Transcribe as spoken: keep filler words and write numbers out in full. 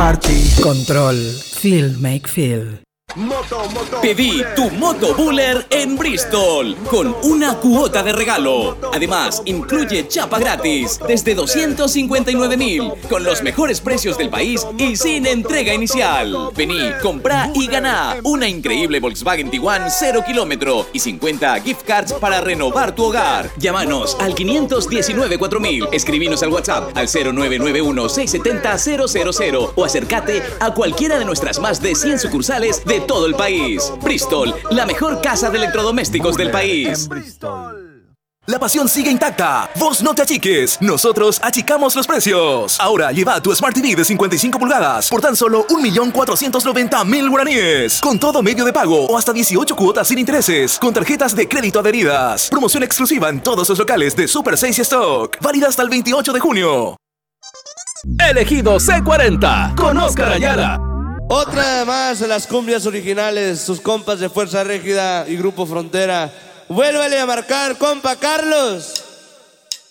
party. Control. Feel make feel. Moto, moto, Pedí tu Moto Buller en Bristol con una cuota de regalo. Además, incluye chapa gratis desde doscientos cincuenta y nueve mil con los mejores precios del país y sin entrega inicial. Vení, comprá y ganá una increíble Volkswagen Tiguan cero kilómetro y cincuenta gift cards para renovar tu hogar. Llámanos al quinientos diecinueve cuatro mil, escribinos al WhatsApp al cero nueve nueve uno seis siete cero cero cero cero o acércate a cualquiera de nuestras más de cien sucursales de todo el país. Bristol, la mejor casa de electrodomésticos del país. La pasión sigue intacta. Vos no te achiques. Nosotros achicamos los precios. Ahora lleva tu Smart T V de cincuenta y cinco pulgadas por tan solo un millón cuatrocientos noventa mil guaraníes. Con todo medio de pago o hasta dieciocho cuotas sin intereses. Con tarjetas de crédito adheridas. Promoción exclusiva en todos los locales de Super seis y Stock. Válida hasta el veintiocho de junio. Elegido C cuarenta con Oscar Ayala. Otra más de las cumbias originales, sus compas de Fuerza Régida y Grupo Frontera. Vuélvele a marcar, compa Carlos.